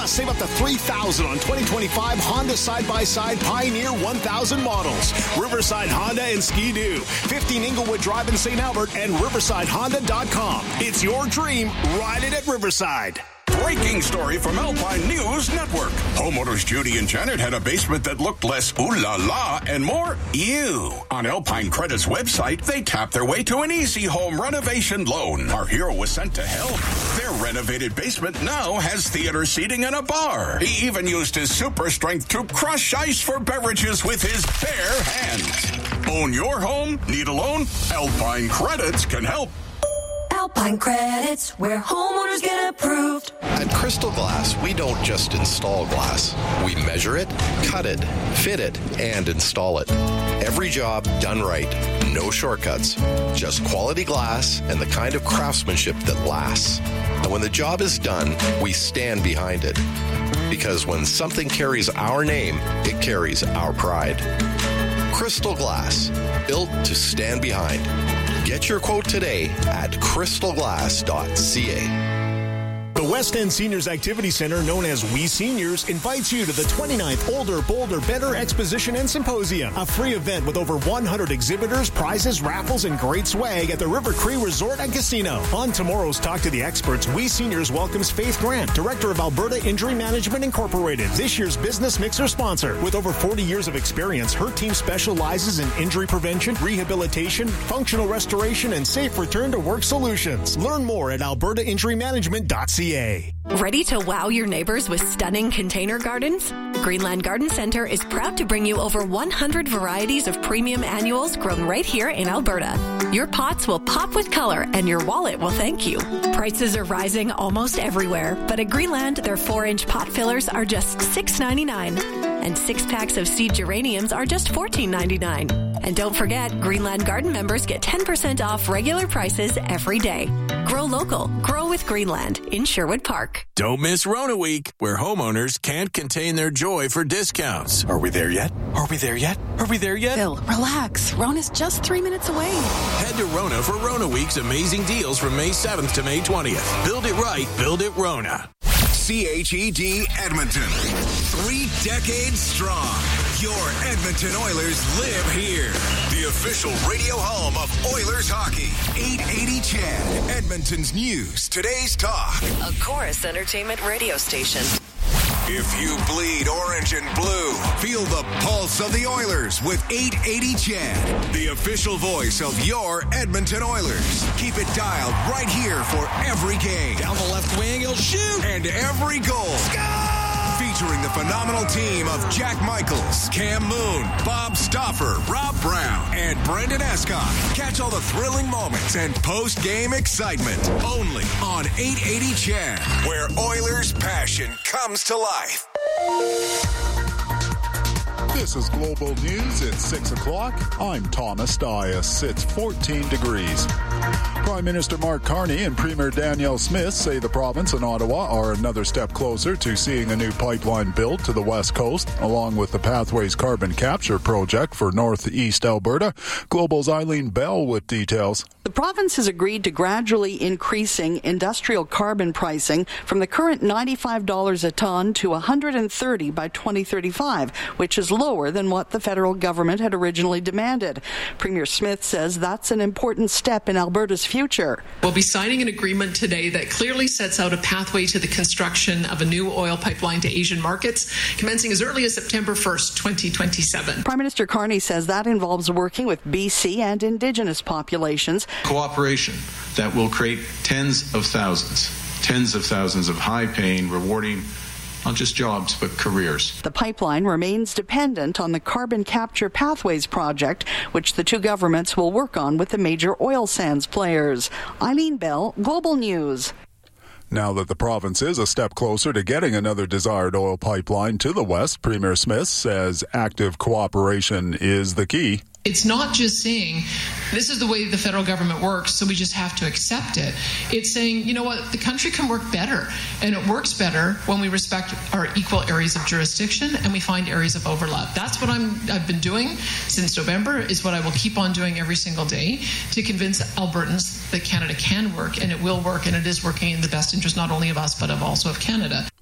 Save up to $3,000 on 2025 Honda side-by-side Pioneer 1000 models. Riverside Honda and Ski-Doo. 15 Inglewood Drive in St. Albert and riversidehonda.com. It's your dream. Ride it at Riverside. Breaking story from Alpine News Network. Homeowners Judy and Janet had a basement that looked less ooh la la and more ew. On Alpine Credit's website, they tapped their way to an easy home renovation loan. Our hero was sent to help. Their renovated basement now has theater seating and a bar. He even used his super strength to crush ice for beverages with his bare hands. Own your home? Need a loan? Alpine Credits can help. Alpine Credits, where homeowners get approved. At Crystal Glass, we don't just install glass. We measure it, cut it, fit it, and install it. Every job done right. No shortcuts. Just quality glass and the kind of craftsmanship that lasts. And when the job is done, we stand behind it. Because when something carries our name, it carries our pride. Crystal Glass, built to stand behind. Get your quote today at crystalglass.ca. The West End Seniors Activity Center, known as We Seniors, invites you to the 29th Older, Bolder, Better Exposition and Symposium, a free event with over 100 exhibitors, prizes, raffles, and great swag at the River Cree Resort and Casino. On tomorrow's Talk to the Experts, We Seniors welcomes Faith Grant, Director of Alberta Injury Management Incorporated, this year's Business Mixer sponsor. With over 40 years of experience, her team specializes in injury prevention, rehabilitation, functional restoration, and safe return to work solutions. Learn more at albertainjurymanagement.ca. Ready to wow your neighbors with stunning container gardens? Greenland Garden Center is proud to bring you over 100 varieties of premium annuals grown right here in Alberta. Your pots will pop with color and your wallet will thank you. Prices are rising almost everywhere, but at Greenland, their 4-inch pot fillers are just $6.99. And 6 packs of seed geraniums are just $14.99. And don't forget, Greenland Garden members get 10% off regular prices every day. Grow local. Grow with Greenland in Sherwood Park. Don't miss Rona Week, where homeowners can't contain their joy for discounts. Are we there yet? Are we there yet? Are we there yet? Phil, relax. Rona's just 3 minutes away. Head to Rona for Rona Week's amazing deals from May 7th to May 20th. Build it right. Build it Rona. CHED Edmonton. 3 decades strong. Your Edmonton Oilers live here. The official radio home of Oilers hockey. 880 CHED. Edmonton's news. Today's talk. A Chorus Entertainment radio station. If you bleed orange and blue, feel the pulse of the Oilers with 880 CHED. The official voice of your Edmonton Oilers. Keep it dialed right here for every game. Down the left wing, he'll shoot. And every goal. Score! Featuring the phenomenal team of Jack Michaels, Cam Moon, Bob Stauffer, Rob Brown, and Brendan Escott. Catch all the thrilling moments and post-game excitement only on 880 CHED, where Oilers passion comes to life. This is Global News at 6 o'clock. I'm Thomas Dias. It's 14 degrees. Prime Minister Mark Carney and Premier Danielle Smith say the province and Ottawa are another step closer to seeing a new pipeline built to the west coast, along with the Pathways carbon capture project for northeast Alberta. Global's Eileen Bell with details. The province has agreed to gradually increasing industrial carbon pricing from the current $95 a ton to $130 by 2035, which is lower than what the federal government had originally demanded. Premier Smith says that's an important step in Alberta's future. We'll be signing an agreement today that clearly sets out a pathway to the construction of a new oil pipeline to Asian markets, commencing as early as September 1st, 2027. Prime Minister Carney says that involves working with BC and Indigenous populations. Cooperation that will create tens of thousands of high-paying, rewarding, not just jobs, but careers. The pipeline remains dependent on the Carbon Capture Pathways project, which the two governments will work on with the major oil sands players. Eileen Bell, Global News. Now that the province is a step closer to getting another desired oil pipeline to the west, Premier Smith says active cooperation is the key. It's not just saying, this is the way the federal government works, so we just have to accept it. It's saying, you know what, the country can work better, and it works better when we respect our equal areas of jurisdiction and we find areas of overlap. That's what I've been doing since November, is what I will keep on doing every single day to convince Albertans that Canada can work, and it will work, and it is working in the best interest not only of us, but also of Canada.